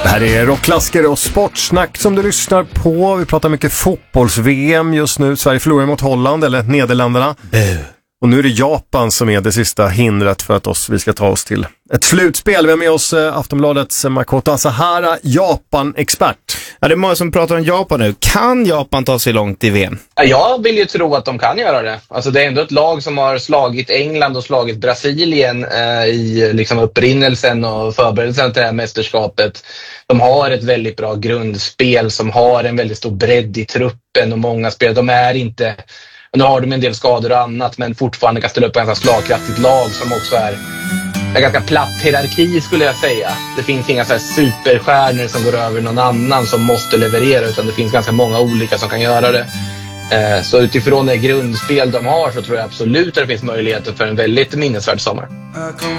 Det här är rockklassiker och sportsnack som du lyssnar på. Vi pratar mycket fotbolls-VM just nu. Sverige förlorar mot Holland eller Nederländerna. Och nu är det Japan som är det sista hindret för att vi ska ta oss till ett slutspel. Vi har med oss Aftonbladets Makoto Asahara, Japan-expert. Ja, det är många som pratar om Japan nu. Kan Japan ta sig långt i VM? Jag vill ju tro att de kan göra det. Alltså det är ändå ett lag som har slagit England och slagit Brasilien i liksom upprinnelsen och förberedelsen till det här mästerskapet. De har ett väldigt bra grundspel som har en väldigt stor bredd i truppen och många spelare. De är inte... Nu har de en del skador och annat, men fortfarande kan ställa upp en ganska slagkraftigt lag som också är en ganska platt hierarki, skulle jag säga. Det finns inga så här superstjärnor som går över någon annan som måste leverera, utan det finns ganska många olika som kan göra det. Så utifrån det grundspel de har så tror jag absolut att det finns möjligheter för en väldigt minnesvärd sommar.